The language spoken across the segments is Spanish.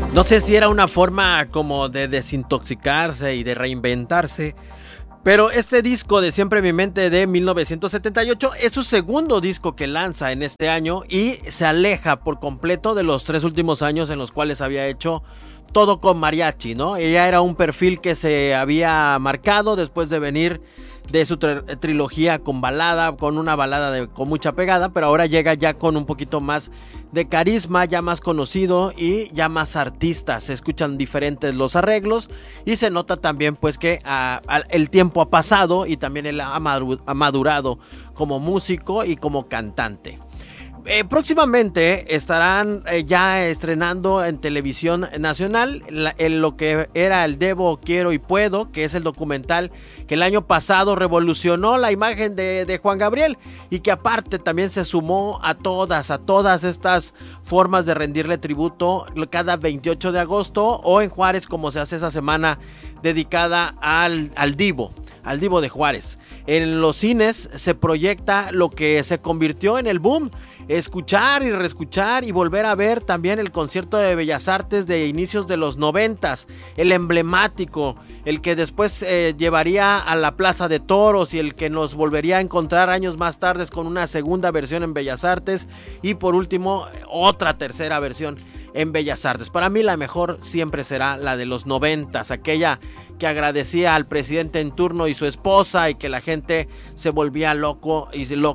No sé si era una forma como de desintoxicarse y de reinventarse, pero este disco de Siempre en mi mente de 1978 es su segundo disco que lanza en este año y se aleja por completo de los 3 últimos años en los cuales había hecho todo con mariachi, ¿no? Ella era un perfil que se había marcado después de venir de su trilogía con balada, con una balada con mucha pegada, pero ahora llega ya con un poquito más de carisma, ya más conocido y ya más artista. Se escuchan diferentes los arreglos y se nota también pues que el tiempo ha pasado y también él ha madurado como músico y como cantante. Próximamente estarán ya estrenando en televisión nacional lo que era el Debo, Quiero y Puedo, que es el documental que el año pasado revolucionó la imagen de Juan Gabriel y que aparte también se sumó a todas estas formas de rendirle tributo cada 28 de agosto o en Juárez, como se hace esa semana dedicada al Divo de Juárez. En los cines se proyecta lo que se convirtió en el boom, escuchar y reescuchar y volver a ver también el concierto de Bellas Artes de inicios de los 90s, el emblemático, el que después llevaría a la Plaza de Toros y el que nos volvería a encontrar años más tarde con una segunda versión en Bellas Artes y por último otra tercera versión en Bellas Artes. Para mí la mejor siempre será la de los 90s, aquella que agradecía al presidente en turno y su esposa y que la gente se volvía locos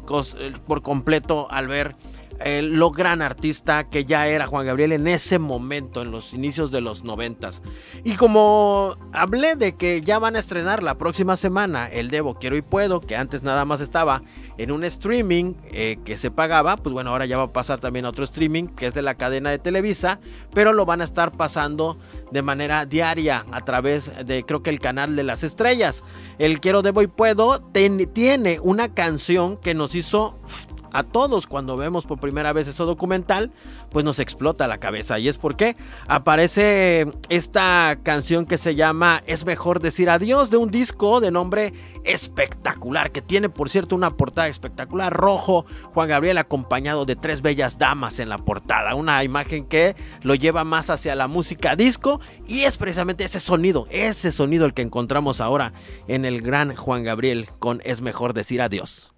por completo al ver lo gran artista que ya era Juan Gabriel en ese momento, en los inicios de los 90s. Y como hablé de que ya van a estrenar la próxima semana el Debo, Quiero y Puedo, que antes nada más estaba en un streaming que se pagaba, pues bueno, ahora ya va a pasar también a otro streaming que es de la cadena de Televisa, pero lo van a estar pasando de manera diaria a través de, creo que el canal de las estrellas. El Quiero, Debo y Puedo tiene una canción que nos hizo a todos cuando vemos por primera vez ese documental, pues nos explota la cabeza. Y es porque aparece esta canción que se llama Es mejor decir adiós, de un disco de nombre espectacular, que tiene por cierto una portada espectacular, rojo, Juan Gabriel acompañado de 3 bellas damas en la portada, una imagen que lo lleva más hacia la música disco y es precisamente ese sonido el que encontramos ahora en el gran Juan Gabriel con Es mejor decir adiós.